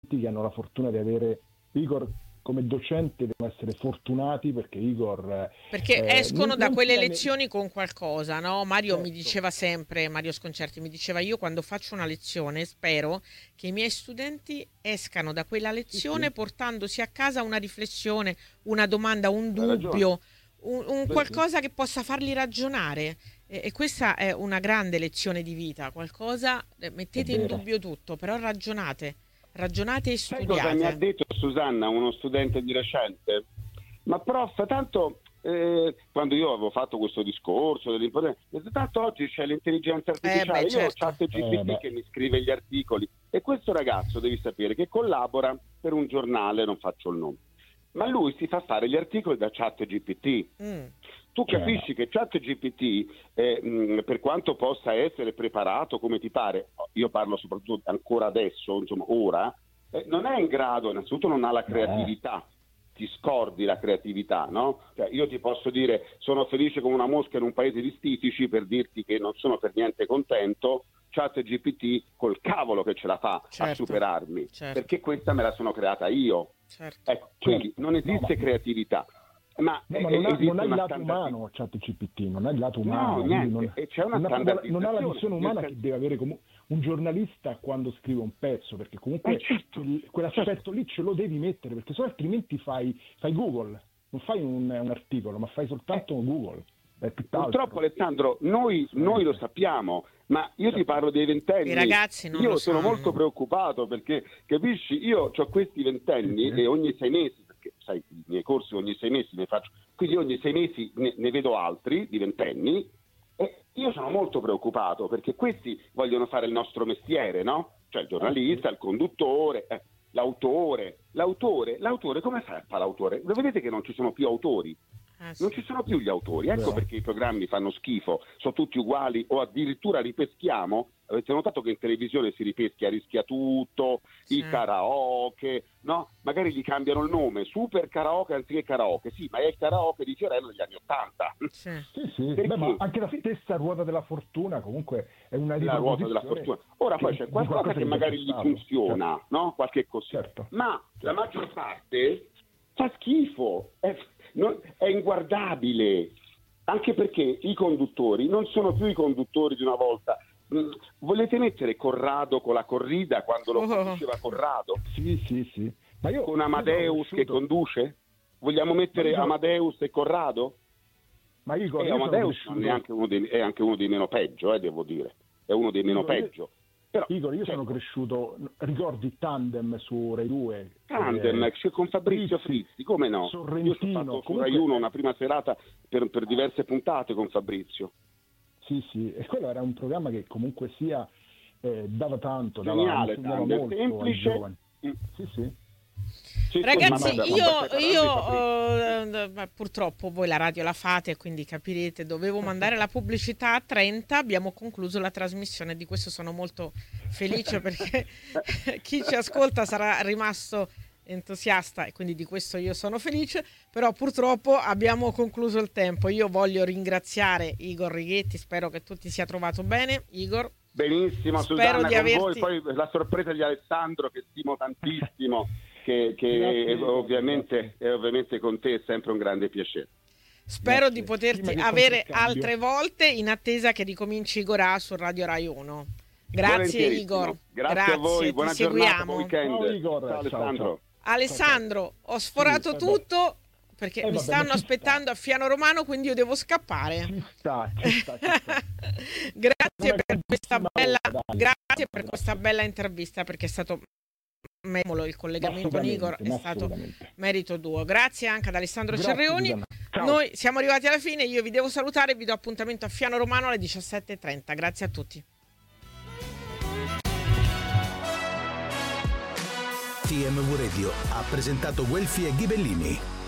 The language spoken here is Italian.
che hanno la fortuna di avere Igor come docente devono essere fortunati, perché Igor Perché escono da non quelle tiene... lezioni con qualcosa, no? Mario mi Certo, diceva sempre, Mario Sconcerti mi diceva, io quando faccio una lezione spero che i miei studenti escano da quella sì, lezione sì, portandosi a casa una riflessione, una domanda, un hai ragione. dubbio, un sì, sì. qualcosa che possa farli ragionare. E questa è una grande lezione di vita, qualcosa, È mettete in vero. dubbio tutto, però ragionate e Sai cosa mi ha studiate. detto Susanna, uno studente di recente? Ma prof, tanto quando io avevo fatto questo discorso dell'importanza, mi ha detto, tanto oggi c'è l'intelligenza Beh, artificiale, io ho certo. chat GPT Beh, che mi scrive gli articoli e questo ragazzo devi sapere che collabora per un giornale, non faccio il nome, ma lui si fa fare gli articoli da chat GPT. Mm, Tu cioè, capisci che ChatGPT, per quanto possa essere preparato come ti pare, io parlo soprattutto ancora adesso, insomma ora, non è in grado, innanzitutto non ha la no, creatività, ti scordi la creatività, no? Cioè, io ti posso dire sono felice come una mosca in un paese di stitici per dirti che non sono per niente contento, ChatGPT col cavolo che ce la fa a certo, superarmi, certo, perché questa me la sono creata io. certo. Ecco, quindi certo. non No, esiste creatività, ma no, ma non esiste ha il una lato standardizzazione. umano ChatGPT, non ha il lato No, umano, quindi niente, e c'è una non ha la standardizzazione, visione nel umana che senso, deve avere un giornalista quando scrive un pezzo, perché comunque certo, certo. quell'aspetto lì ce lo devi mettere, perché se no altrimenti fai Google, non fai un articolo, ma fai soltanto Google, è Purtroppo tutt'altro, Alessandro, noi lo assolutamente. sappiamo, ma io ti Certo. parlo dei I ventenni, ragazzi non lo io sono molto sanno. preoccupato perché, capisci, io ho questi Sì, ventenni sì. e ogni 6 mesi, perché sai, i miei corsi ogni 6 mesi ne faccio, quindi ogni 6 mesi ne vedo altri di ventenni e io sono molto preoccupato perché questi vogliono fare il nostro mestiere, no? Cioè il Sì. giornalista, il conduttore, l'autore, come fa a fare l'autore? Lo vedete che non ci sono più autori? Non Sì. ci sono più gli autori, ecco Vero? perché i programmi fanno schifo, sono tutti uguali o addirittura ripeschiamo. Avete notato che in televisione si ripeschia, rischia tutto, Sì. i karaoke, no? Magari gli cambiano il nome, super karaoke anziché karaoke, sì, ma è il karaoke di Cerello degli anni '80. Sì. Sì, sì, beh, ma Perché? anche la stessa ruota della fortuna comunque è una La ruota della riproposizione fortuna. Ora poi c'è di qualcosa qualcosa che che già c'è magari gli stato. funziona, Certo, no? Qualche così. certo, Ma la certo. maggior parte fa schifo, è inguardabile. Anche perché i conduttori non sono più i conduttori di una volta. Volete mettere Corrado con la corrida quando lo Oh, conduceva Corrado? Sì, sì, sì. Ma Con io sono Amadeus che cresciuto, conduce? Vogliamo ma mettere io sono, Amadeus e Corrado? ma E Igor, io sono Amadeus non è cresciuto, neanche è anche uno dei meno peggio, devo dire. È uno dei meno Igor, io, peggio. Però, Igor, io sono certo, cresciuto, ricordi Tandem su Rai 2, Tandem con Fabrizio Frizzi, Frizzi, come no? Io sono Sorrentino, stato su Rai comunque 1 una prima serata per diverse puntate con Fabrizio. sì, sì, e quello era un programma che comunque sia dava tanto, Geniale insegnava Tandem, molto ai semplice. giovani. Sì, sì. Sì, sì, Ma ragazzi, no, ma stai parlando di Fabrizio. purtroppo voi la radio la fate, quindi capirete, dovevo mandare la pubblicità a 30, abbiamo concluso la trasmissione, di questo sono molto felice perché chi ci ascolta sarà rimasto entusiasta e quindi di questo io sono felice, però purtroppo abbiamo concluso il tempo. Io voglio ringraziare Igor Righetti, spero che tu ti sia trovato bene, Igor. Benissimo Spero Susanna di con voi, averti poi la sorpresa di Alessandro che stimo tantissimo, che Grazie, Igor, grazie. è ovviamente con te è sempre un grande piacere. Spero di Grazie. Sì, poterti ma che avere contraccambio. altre volte in attesa che ricominci Igor su Radio Rai 1. Grazie Igor, Volentierissimo, grazie a voi, grazie, ti buona giornata, buon seguiamo. Ciao weekend. Ciao Igor, ciao, ciao. Alessandro. Ciao, ciao. Alessandro, ho Sì, sforato vabbè. tutto perché mi Vabbè, ma stanno ci sta. aspettando a Fiano Romano, quindi io devo scappare. Ci sta, ci sta, ci sta. Grazie Una per questa grandissima bella, ora, dai. grazie per Dai. questa bella intervista perché è stato il Ma collegamento con Igor assolutamente, è ma stato assolutamente. merito tuo. Grazie anche ad Alessandro Grazie Cerreoni. Susanna. Ciao. Noi siamo arrivati alla fine, io vi devo salutare, vi do appuntamento a Fiano Romano alle 17:30. Grazie a tutti. TMV Radio ha presentato Guelfi e Ghibellini.